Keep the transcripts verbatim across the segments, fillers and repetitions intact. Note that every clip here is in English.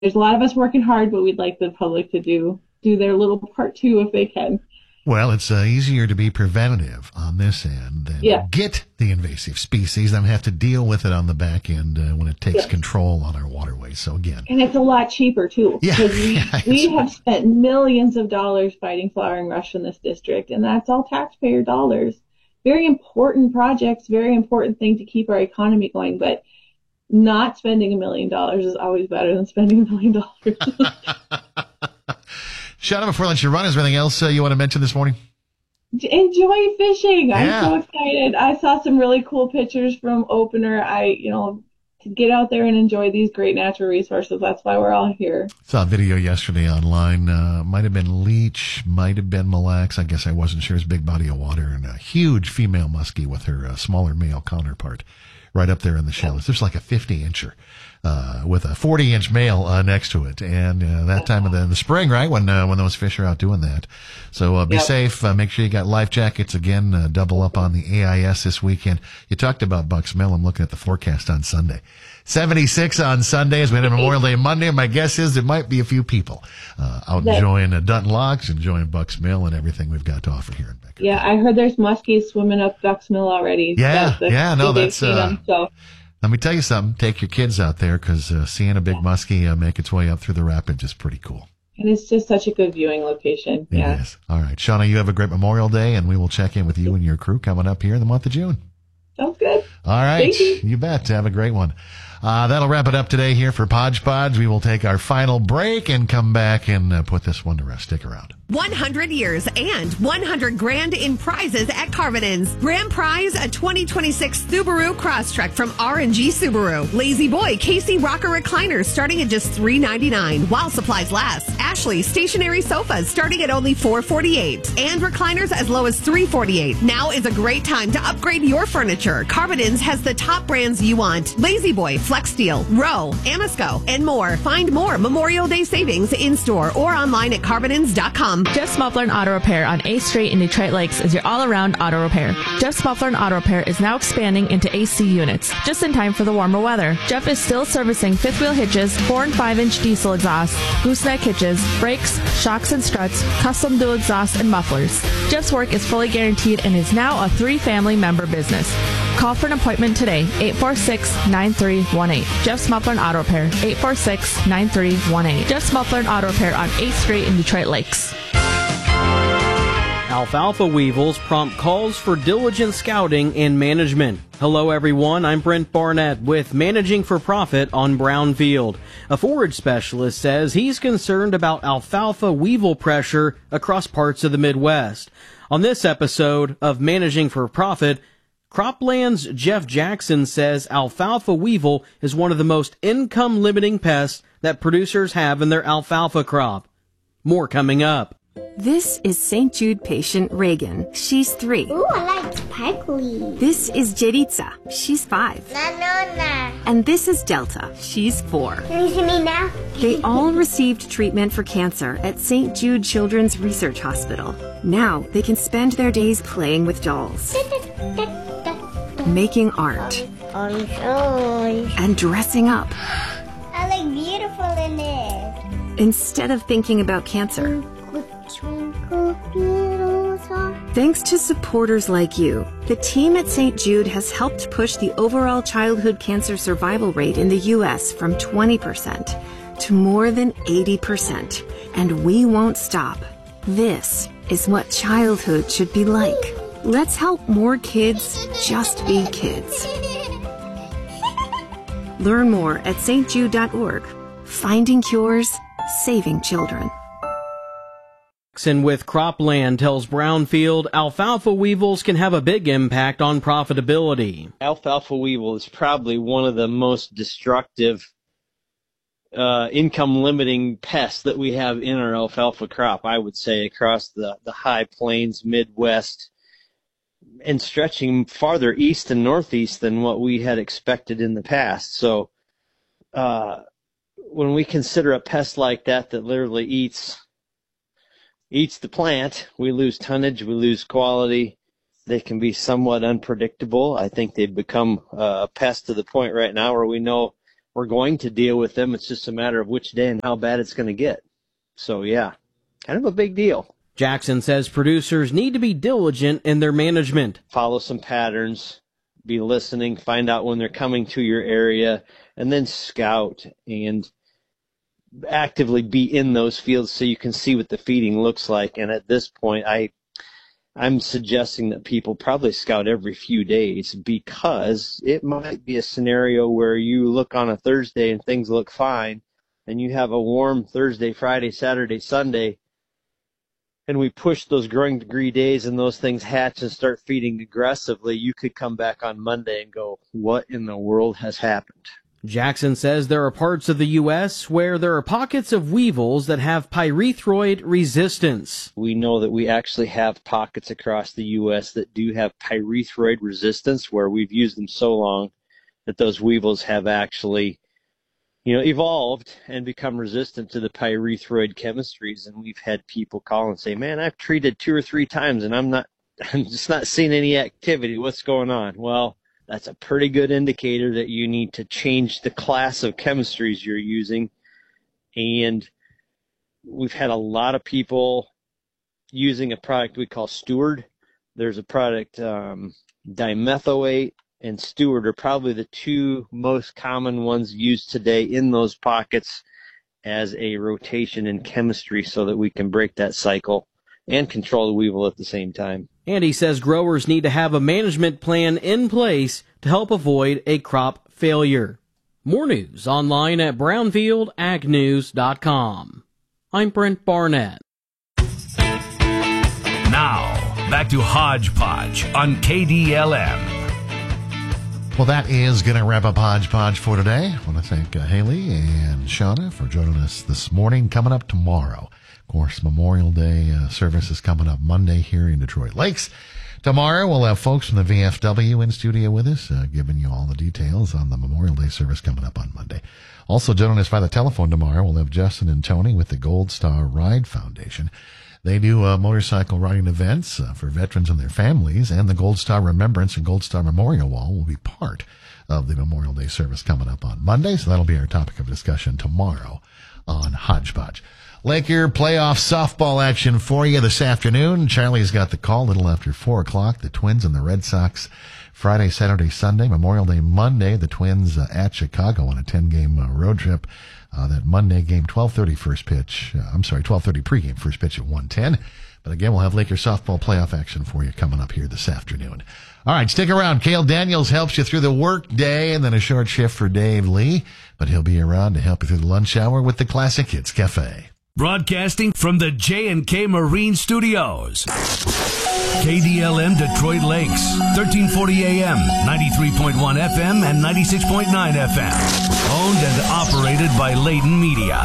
there's a lot of us working hard, but we'd like the public to do do their little part too if they can. Well, it's uh, easier to be preventative on this end than yeah. get the invasive species than have to deal with it on the back end uh, when it takes yeah. control on our waterways. So again, and it's a lot cheaper too. Yeah, because we, yeah, we have spent millions of dollars fighting flowering rush in this district, and that's all taxpayer dollars. Very important projects, very important thing to keep our economy going, but not spending a million dollars is always better than spending a million dollars. Shauna, before I let you run, is there anything else uh, you want to mention this morning? Enjoy fishing. Yeah. I'm so excited. I saw some really cool pictures from Opener. I, you know, to get out there and enjoy these great natural resources. That's why we're all here. Saw a video yesterday online. Uh, might have been leech, might have been Mille Lacs. I guess I wasn't sure. It's a big body of water and a huge female muskie with her uh, smaller male counterpart right up there in the shallows. There's like a fifty incher. Uh, with a forty inch male, uh, next to it. And, uh, that time of the, the spring, right? When, uh, when those fish are out doing that. So, uh, be yep. safe. Uh, make sure you got life jackets again, uh, double up on the A I S this weekend. You talked about Bucks Mill. I'm looking at the forecast on Sunday. seventy-six on Sunday as we had a Memorial Day Monday. My guess is there might be a few people, uh, out yeah. enjoying uh, Dutton Locks, enjoying Bucks Mill and everything we've got to offer here in Becker. Yeah. I heard there's muskies swimming up Bucks Mill already. Yeah. That's yeah. No, that's, uh, them, so. Let me tell you something. Take your kids out there because uh, seeing a big muskie uh, make its way up through the rapids is pretty cool. And it's just such a good viewing location. It yeah. is. All right. Shauna, you have a great Memorial Day, and we will check in with you and your crew coming up here in the month of June. Sounds good. All right. Thank you. You bet. Have a great one. Uh, that'll wrap it up today here for Podge Podge. We will take our final break and come back and uh, put this one to rest. Stick around. one hundred years and one hundred grand in prizes at Carvinens. Grand prize, a twenty twenty-six Subaru Crosstrek from R and G Subaru. Lazy Boy Casey Rocker recliners starting at just three ninety-nine while supplies last. Ashley stationary sofas starting at only four forty-eight. And recliners as low as three forty-eight. Now is a great time to upgrade your furniture. Carvinens has the top brands you want. Lazy Boy, FlexSteel, Row, Amasco, and more. Find more Memorial Day savings in store or online at carvinens dot com. Jeff's Muffler and Auto Repair on eighth Street in Detroit Lakes is your all-around auto repair. Jeff's Muffler and Auto Repair is now expanding into A C units, just in time for the warmer weather. Jeff is still servicing fifth-wheel hitches, four and five inch diesel exhausts, gooseneck hitches, brakes, shocks and struts, custom dual exhausts, and mufflers. Jeff's work is fully guaranteed and is now a three-family member business. Call for an appointment today, eight four six, nine three one eight. Jeff's Muffler and Auto Repair, eight four six, nine three one eight. Jeff's Muffler and Auto Repair on eighth Street in Detroit Lakes. Alfalfa weevils prompt calls for diligent scouting and management. Hello everyone, I'm Brent Barnett with Managing for Profit on Brownfield. A forage specialist says he's concerned about alfalfa weevil pressure across parts of the Midwest. On this episode of Managing for Profit, Cropland's Jeff Jackson says alfalfa weevil is one of the most income-limiting pests that producers have in their alfalfa crop. More coming up. This is Saint Jude patient Reagan. She's three. Ooh, I like sparkly. This is Jeritza. She's five. Na, na, na. And this is Delta. She's four. Can you see me now? They all received treatment for cancer at Saint Jude Children's Research Hospital. Now they can spend their days playing with dolls, making art, and dressing up. I look beautiful in it. Instead of thinking about cancer. Thanks to supporters like you, the team at Saint Jude has helped push the overall childhood cancer survival rate in the U S from twenty percent to more than eighty percent. And we won't stop. This is what childhood should be like. Let's help more kids just be kids. Learn more at s t jude dot org. Finding cures, saving children. And with Cropland tells Brownfield alfalfa weevils can have a big impact on profitability. Alfalfa weevil is probably one of the most destructive uh, income-limiting pests that we have in our alfalfa crop, I would say, across the, the high plains, Midwest, and stretching farther east and northeast than what we had expected in the past. So uh, when we consider a pest like that that literally eats eats the plant, we lose tonnage, we lose quality. They can be somewhat unpredictable. I think they've become uh, a pest to the point right now where we know we're going to deal with them. It's just a matter of which day and how bad it's going to get. So, yeah, kind of a big deal. Jackson says producers need to be diligent in their management. Follow some patterns, be listening, find out when they're coming to your area, and then scout and actively be in those fields so you can see what the feeding looks like. And at this point, I, I'm suggesting that people probably scout every few days, because it might be a scenario where you look on a Thursday and things look fine, and you have a warm Thursday, Friday, Saturday, Sunday, and we push those growing degree days and those things hatch and start feeding aggressively. You could come back on Monday and go, what in the world has happened? Jackson says there are parts of the U S where there are pockets of weevils that have pyrethroid resistance. We know that we actually have pockets across the U S that do have pyrethroid resistance, where we've used them so long that those weevils have actually, you know, evolved and become resistant to the pyrethroid chemistries. And we've had people call and say, man, I've treated two or three times and I'm not, I'm just not seeing any activity. What's going on? Well, that's a pretty good indicator that you need to change the class of chemistries you're using. And we've had a lot of people using a product we call Steward. There's a product, um, dimethoate and Steward are probably the two most common ones used today in those pockets as a rotation in chemistry, so that we can break that cycle and control the weevil at the same time. And he says growers need to have a management plan in place to help avoid a crop failure. More news online at brownfield ag news dot com. I'm Brent Barnett. Now, back to Hodgepodge on K D L M. Well, that is going to wrap up Hodgepodge for today. I want to thank uh, Haley and Shauna for joining us this morning. Coming up tomorrow, of course, Memorial Day uh, service is coming up Monday here in Detroit Lakes. Tomorrow, we'll have folks from the V F W in studio with us, uh, giving you all the details on the Memorial Day service coming up on Monday. Also joining us by the telephone tomorrow, we'll have Justin and Tony with the Gold Star Ride Foundation. They do uh, motorcycle riding events uh, for veterans and their families, and the Gold Star Remembrance and Gold Star Memorial Wall will be part of the Memorial Day service coming up on Monday, so that'll be our topic of discussion tomorrow on Hodgepodge. Laker playoff softball action for you this afternoon. Charlie's got the call a little after four o'clock. The Twins and the Red Sox Friday, Saturday, Sunday. Memorial Day Monday, the Twins uh, at Chicago on a ten-game uh, road trip. Uh, that Monday game, twelve thirty first pitch. Uh, I'm sorry, twelve thirty pregame, first pitch at one ten. But again, we'll have Laker softball playoff action for you coming up here this afternoon. All right, stick around. Cale Daniels helps you through the work day, and then a short shift for Dave Lee. But he'll be around to help you through the lunch hour with the Classic Hits Cafe. Broadcasting from the J and K Marine Studios. K D L M Detroit Lakes, thirteen forty A M, ninety-three point one F M, and ninety-six point nine F M. Owned and operated by Layden Media.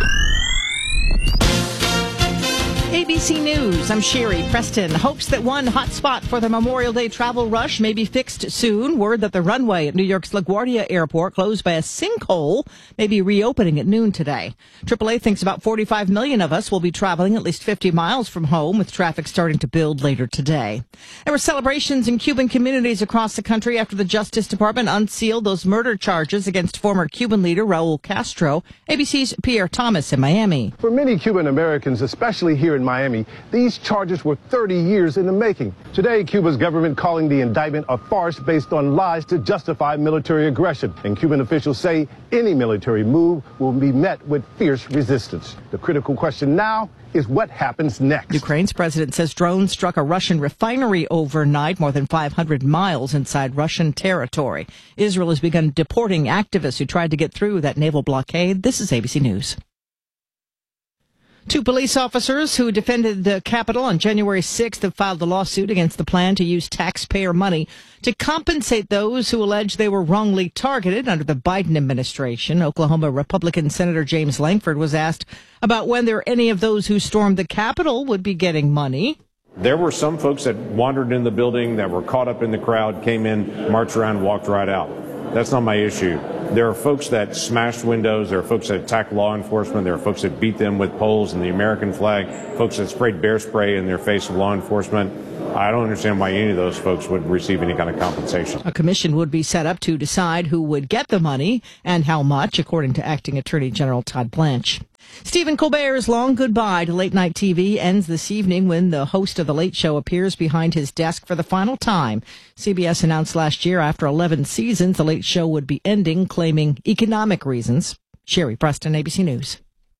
A B C News, I'm Sherry Preston. Hopes that one hot spot for the Memorial Day travel rush may be fixed soon. Word that the runway at New York's LaGuardia Airport, closed by a sinkhole, may be reopening at noon today. triple A thinks about forty-five million of us will be traveling at least fifty miles from home, with traffic starting to build later today. There were celebrations in Cuban communities across the country after the Justice Department unsealed those murder charges against former Cuban leader Raul Castro. A B C's Pierre Thomas in Miami. For many Cuban Americans, especially here in Miami, these charges were thirty years in the making. Today, Cuba's government calling the indictment a farce based on lies to justify military aggression. And Cuban officials say any military move will be met with fierce resistance. The critical question now is what happens next. Ukraine's president says drones struck a Russian refinery overnight, more than five hundred miles inside Russian territory. Israel has begun deporting activists who tried to get through that naval blockade. This is A B C News. Two police officers who defended the Capitol on January sixth have filed a lawsuit against the plan to use taxpayer money to compensate those who allege they were wrongly targeted under the Biden administration. Oklahoma Republican Senator James Lankford was asked about whether any of those who stormed the Capitol would be getting money. There were some folks that wandered in the building, that were caught up in the crowd, came in, marched around, walked right out. That's not my issue. There are folks that smashed windows. There are folks that attacked law enforcement. There are folks that beat them with poles and the American flag, folks that sprayed bear spray in their face of law enforcement. I don't understand why any of those folks would receive any kind of compensation. A commission would be set up to decide who would get the money and how much, according to Acting Attorney General Todd Blanche. Stephen Colbert's long goodbye to late-night T V ends this evening when the host of The Late Show appears behind his desk for the final time. C B S announced last year after eleven seasons, The Late Show would be ending, claiming economic reasons. Sherry Preston, A B C News.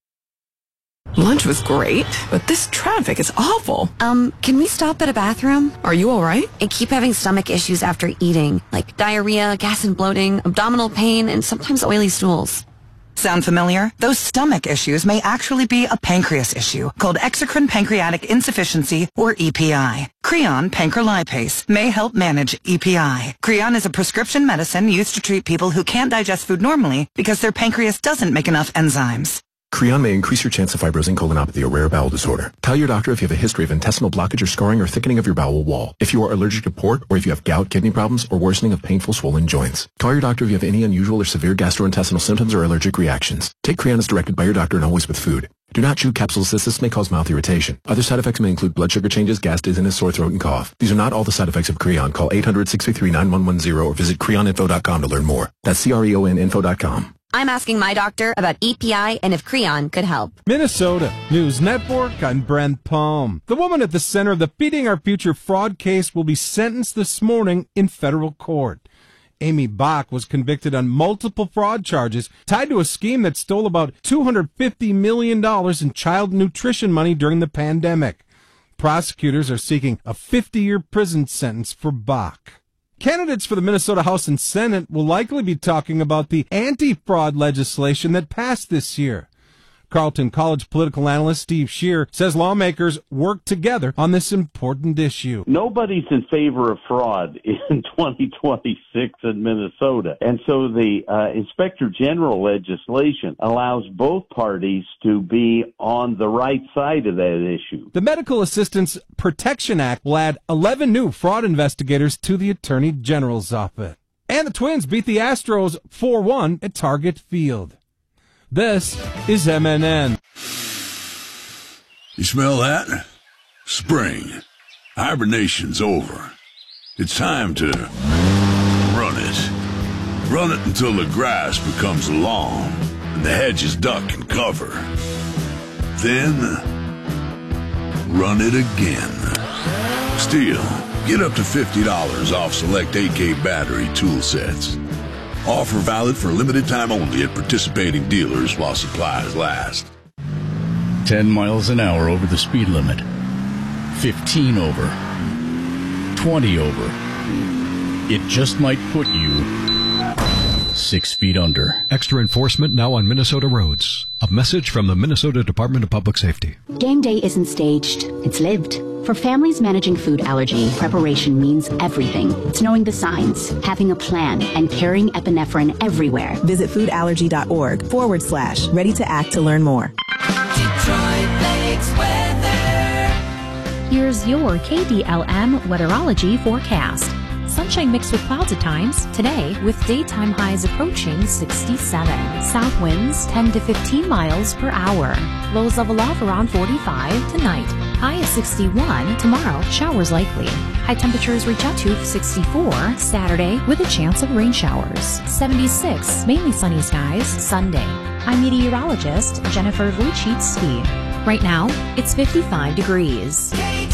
Lunch was great, but this traffic is awful. Um, can we stop at a bathroom? Are you all right? I keep having stomach issues after eating, like diarrhea, gas and bloating, abdominal pain, and sometimes oily stools. Sound familiar? Those stomach issues may actually be a pancreas issue called exocrine pancreatic insufficiency, or E P I. Creon pancrelipase may help manage E P I. Creon is a prescription medicine used to treat people who can't digest food normally because their pancreas doesn't make enough enzymes. Creon may increase your chance of fibrosing colonopathy, a rare bowel disorder. Tell your doctor if you have a history of intestinal blockage or scarring or thickening of your bowel wall, if you are allergic to port, or if you have gout, kidney problems, or worsening of painful swollen joints. Call your doctor if you have any unusual or severe gastrointestinal symptoms or allergic reactions. Take Creon as directed by your doctor and always with food. Do not chew capsules as this may cause mouth irritation. Other side effects may include blood sugar changes, gas, dizziness, sore throat, and cough. These are not all the side effects of Creon. Call eight hundred, six three three, nine one one zero or visit creon info dot com to learn more. That's C R E O N info dot com. I'm asking my doctor about E P I and if Creon could help. Minnesota News Network, I'm Brent Palm. The woman at the center of the Feeding Our Future fraud case will be sentenced this morning in federal court. Amy Bach was convicted on multiple fraud charges tied to a scheme that stole about two hundred fifty million dollars in child nutrition money during the pandemic. Prosecutors are seeking a fifty-year prison sentence for Bach. Candidates for the Minnesota House and Senate will likely be talking about the anti-fraud legislation that passed this year. Carleton College political analyst Steve Scheer says lawmakers work together on this important issue. Nobody's in favor of fraud in twenty twenty-six in Minnesota. And so the uh, Inspector General legislation allows both parties to be on the right side of that issue. The Medical Assistance Protection Act will add eleven new fraud investigators to the Attorney General's office. And the Twins beat the Astros four one at Target Field. This is M N N. You smell that? Spring. Hibernation's over. It's time to run it. Run it until the grass becomes long and the hedges duck and cover. Then, run it again. Stihl, get up to fifty dollars off select A K battery tool sets. Offer valid for a limited time only at participating dealers while supplies last. ten miles an hour over the speed limit. fifteen over. twenty over. It just might put you six feet under. Extra enforcement now on Minnesota roads. A message from the Minnesota Department of Public Safety. Game day isn't staged, it's lived. For families managing food allergy, preparation means everything. It's knowing the signs, having a plan, and carrying epinephrine everywhere. Visit foodallergy.org forward slash ready to act to learn more. Detroit Lakes weather. Here's your K D L M weatherology forecast. Sunshine mixed with clouds at times today, with daytime highs approaching sixty-seven. South winds ten to fifteen miles per hour. Lows level off around forty-five tonight. High of sixty-one. Tomorrow, showers likely. High temperatures reach up to sixty-four. Saturday, with a chance of rain showers. seventy-six. Mainly sunny skies. Sunday. I'm meteorologist Jennifer Wojcicki. Right now, it's fifty-five degrees.